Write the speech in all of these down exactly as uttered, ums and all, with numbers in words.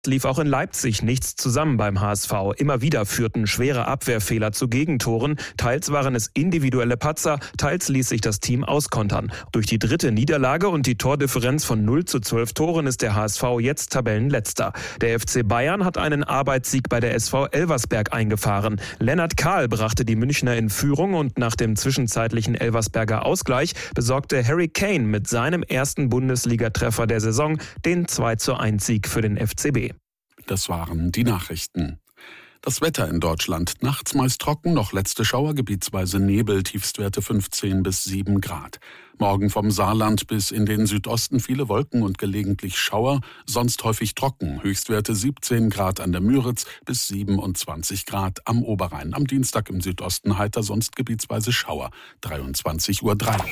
lief auch in Leipzig nichts zusammen beim H S V. Immer wieder führten schwere Abwehrfehler zu Gegentoren. Teils waren es individuelle Patzer, teils ließ sich das Team auskontern. Durch die dritte Niederlage und die Tordifferenz von null zu zwölf Toren ist der H S V jetzt Tabellenletzter. Der F C Bayern hat einen Arbeitssieg bei der S V Elversberg eingefahren. Lennart Kahl brachte die Münchner in Führung und nach dem zwischenzeitlichen Elversberger Ausgleich besorgte Harry Kane mit seinem ersten Bundesligatreffer der Saison den zwei zu eins Sieg für den F C B. Das waren die Nachrichten. Das Wetter in Deutschland. Nachts meist trocken, noch letzte Schauer, gebietsweise Nebel, Tiefstwerte fünfzehn bis sieben Grad. Morgen vom Saarland bis in den Südosten viele Wolken und gelegentlich Schauer, sonst häufig trocken. Höchstwerte siebzehn Grad an der Müritz bis siebenundzwanzig Grad am Oberrhein. Am Dienstag im Südosten heiter, sonst gebietsweise Schauer. dreiundzwanzig Uhr drei.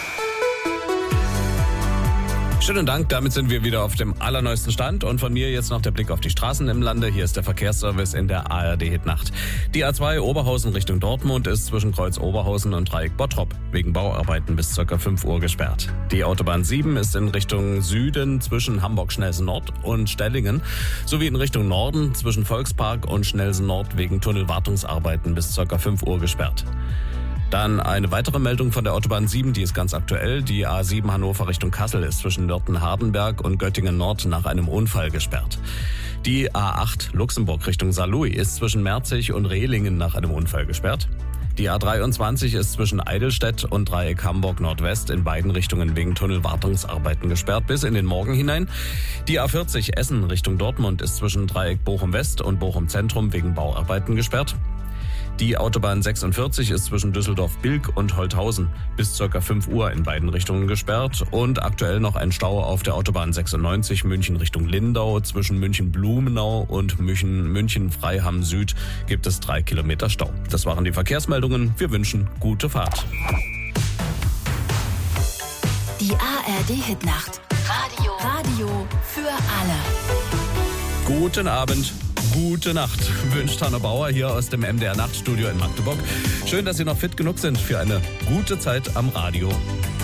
Schönen Dank, damit sind wir wieder auf dem allerneuesten Stand und von mir jetzt noch der Blick auf die Straßen im Lande. Hier ist der Verkehrsservice in der A R D-Hitnacht. Die A zwei Oberhausen Richtung Dortmund ist zwischen Kreuz Oberhausen und Dreieck Bottrop wegen Bauarbeiten bis ca. fünf Uhr gesperrt. Die Autobahn sieben ist in Richtung Süden zwischen Hamburg-Schnelsen-Nord und Stellingen sowie in Richtung Norden zwischen Volkspark und Schnelsen-Nord wegen Tunnelwartungsarbeiten bis ca. fünf Uhr gesperrt. Dann eine weitere Meldung von der Autobahn sieben, die ist ganz aktuell. Die A sieben Hannover Richtung Kassel ist zwischen Nörten-Hardenberg und Göttingen-Nord nach einem Unfall gesperrt. Die A acht Luxemburg Richtung Saarlouis ist zwischen Merzig und Rehlingen nach einem Unfall gesperrt. Die A dreiundzwanzig ist zwischen Eidelstedt und Dreieck Hamburg Nordwest in beiden Richtungen wegen Tunnelwartungsarbeiten gesperrt bis in den Morgen hinein. Die A vierzig Essen Richtung Dortmund ist zwischen Dreieck Bochum West und Bochum Zentrum wegen Bauarbeiten gesperrt. Die Autobahn sechsundvierzig ist zwischen Düsseldorf-Bilk und Holthausen bis ca. fünf Uhr in beiden Richtungen gesperrt und aktuell noch ein Stau auf der Autobahn sechsundneunzig München Richtung Lindau. Zwischen München-Blumenau und München-Freiham Süd gibt es drei Kilometer Stau. Das waren die Verkehrsmeldungen. Wir wünschen gute Fahrt. Die A R D-Hitnacht. Radio. Radio für alle. Guten Abend. Gute Nacht, wünscht Hanno Bauer hier aus dem M D R Nachtstudio in Magdeburg. Schön, dass Sie noch fit genug sind für eine gute Zeit am Radio.